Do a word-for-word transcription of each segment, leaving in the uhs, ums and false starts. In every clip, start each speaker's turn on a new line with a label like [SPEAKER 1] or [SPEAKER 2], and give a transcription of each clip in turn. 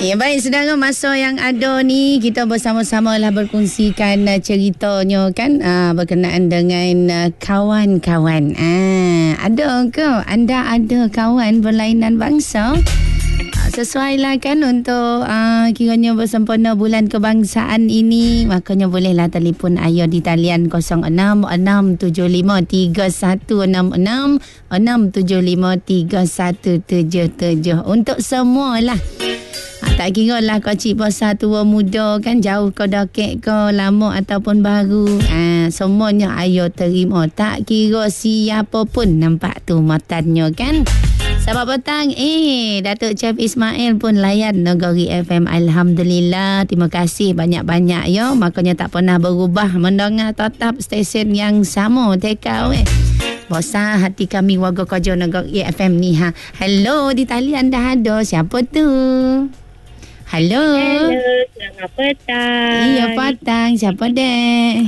[SPEAKER 1] Ya, baik saudara, masa yang ada ni kita bersama-sama lah berkongsikan uh, ceritanya kan uh, berkenaan dengan uh, kawan-kawan. Uh, ada ke anda ada kawan berlainan bangsa? Uh, sesuai lah kan untuk uh, kiranya bersempena bulan kebangsaan ini, makanya bolehlah telefon Ayo di talian kosong enam enam tujuh lima tiga satu enam enam enam tujuh lima tiga satu tujuh tujuh untuk semualah. Ha, tak kira lah kecil besar tua muda kan, jauh ke dekat ke, lama ataupun baru. Ha, semuanya Ayo terima. Tak kira siapa pun nampak tu matanya kan. Selamat petang. Eh, Datuk Chef Ismail pun layan Negeri F M. Alhamdulillah. Terima kasih banyak-banyak ya. Makanya tak pernah berubah mendengar tetap stesen yang sama. Teka weh. Bosan hati kami warga kerja Negeri F M ni ha. Hello, di talian dah ada. Siapa tu? Hello.
[SPEAKER 2] Hello, selamat petang.
[SPEAKER 1] Iya, petang. Siapa dek?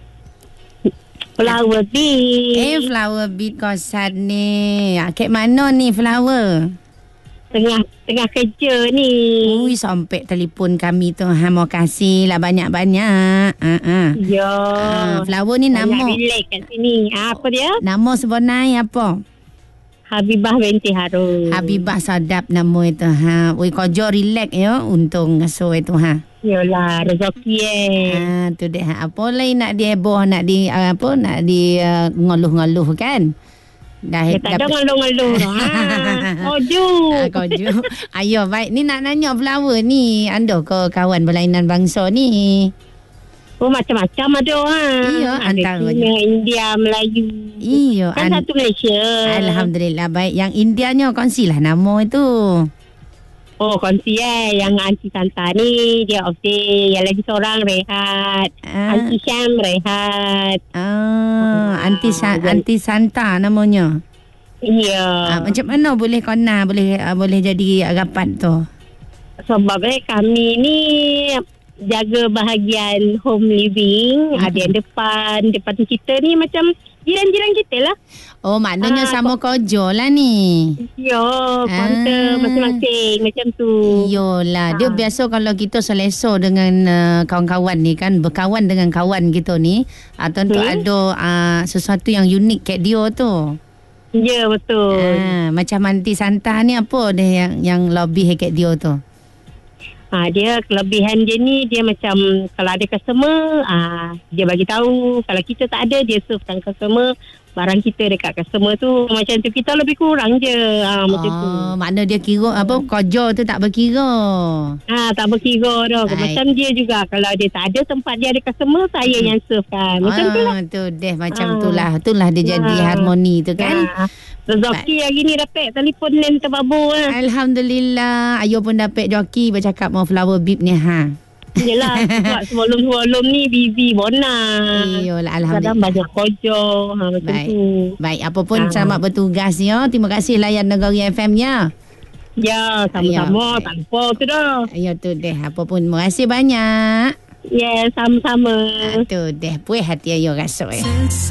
[SPEAKER 2] Flower Beat.
[SPEAKER 1] Eh, Flower Beat kosan ni. Kat mana ni Flower?
[SPEAKER 2] Tengah tengah kerja ni.
[SPEAKER 1] Ui, sampai telefon kami tu. Ha, mau kasih lah banyak-banyak. Ha, ha.
[SPEAKER 2] Ya.
[SPEAKER 1] Ha, Flower ni nama.
[SPEAKER 2] Nak relax kat sini. Ha, apa dia?
[SPEAKER 1] Nama sebenar apa?
[SPEAKER 2] Habibah binti Harun.
[SPEAKER 1] Habibah Sadap nama itu ha. Oi kerja relax ya, untung ngaso itu ha.
[SPEAKER 2] Yalah, rezeki eh.
[SPEAKER 1] Ha, tu deh ha. Apa lagi nak diheboh, nak di uh, apa nak di uh, ngeluh-ngeluh kan? Dah
[SPEAKER 2] Ya, tak ada ngeluh-ngeluh. ha, koju.
[SPEAKER 1] Ha, koju. Ayo baik, ni nak nanya Flower ni, anda ke kawan berlainan bangsa ni?
[SPEAKER 2] Oh, macam-macam ada ha.
[SPEAKER 1] Iya,
[SPEAKER 2] ada
[SPEAKER 1] antaranya.
[SPEAKER 2] Cina, India, Melayu.
[SPEAKER 1] Iya,
[SPEAKER 2] Kan
[SPEAKER 1] an-
[SPEAKER 2] satu Malaysia.
[SPEAKER 1] Alhamdulillah baik. Yang Indianya kongsilah nama itu.
[SPEAKER 2] Oh, kongsi eh. Yang Aunty Santa ni, dia off day. Yang lagi seorang, Rehat.
[SPEAKER 1] Ah.
[SPEAKER 2] Aunty Syam, Rehat.
[SPEAKER 1] Ah, Aunty Sa- Aunty Santa namanya.
[SPEAKER 2] Ya.
[SPEAKER 1] Ah, macam mana boleh kena boleh uh, boleh jadi rapat tu?
[SPEAKER 2] Sebab eh, kami ni jaga bahagian home living.
[SPEAKER 1] Mm-hmm.
[SPEAKER 2] Ada yang depan. Depan kita ni macam jiran-jiran kita lah.
[SPEAKER 1] Oh, maknanya
[SPEAKER 2] Ah,
[SPEAKER 1] sama kerja lah ni.
[SPEAKER 2] Ya, konter
[SPEAKER 1] Ah.
[SPEAKER 2] masing-masing macam tu.
[SPEAKER 1] Iyalah, dia
[SPEAKER 2] Ah.
[SPEAKER 1] biasa kalau kita selesa dengan uh, kawan-kawan ni kan, berkawan dengan kawan kita ni, uh, tentu
[SPEAKER 2] Hmm.
[SPEAKER 1] ada uh, sesuatu yang unik kat dia tu.
[SPEAKER 2] Ya, betul.
[SPEAKER 1] Ah, macam Aunty Santa ni apa dia yang yang lebih kat dia tu?
[SPEAKER 2] Ha, dia kelebihan dia ni, dia macam kalau ada customer, ah, dia bagi tahu. Kalau kita tak ada, dia servekan customer barang kita dekat customer tu. Macam tu, kita lebih kurang je. Ha, macam tu.
[SPEAKER 1] Oh, makna dia kira apa, kerja tu tak berkira.
[SPEAKER 2] Ha, tak berkira dah.
[SPEAKER 1] Baik.
[SPEAKER 2] Macam dia juga. Kalau dia tak ada tempat dia ada customer, saya yang servekan. Macam
[SPEAKER 1] ah,
[SPEAKER 2] tu lah.
[SPEAKER 1] tu deh macam
[SPEAKER 2] Ah.
[SPEAKER 1] itulah. Itulah dia jadi
[SPEAKER 2] Ah.
[SPEAKER 1] harmoni tu kan.
[SPEAKER 2] Ha. Rezeki hari ni dapat telefon lain terbabur lah.
[SPEAKER 1] Alhamdulillah. Ayo pun dapat joki bercakap mau Flower Beat ni ha.
[SPEAKER 2] Yelah, sebab sebelum-sebelum ni busy bonang.
[SPEAKER 1] Iyalah,
[SPEAKER 2] Kadang
[SPEAKER 1] alhamdulillah.
[SPEAKER 2] banyak kerja. Ha, macam
[SPEAKER 1] Baik.
[SPEAKER 2] tu.
[SPEAKER 1] Baik, apa pun
[SPEAKER 2] Ah.
[SPEAKER 1] selamat bertugas ya. Terima kasih layan Negeri F M ya.
[SPEAKER 2] Ya, sama-sama.
[SPEAKER 1] Ya.
[SPEAKER 2] Tak lupa tu dah.
[SPEAKER 1] Ya tu deh, apa pun terima kasih banyak.
[SPEAKER 2] Ya, sama-sama.
[SPEAKER 1] Tu deh, puih hati ayo rasa eh.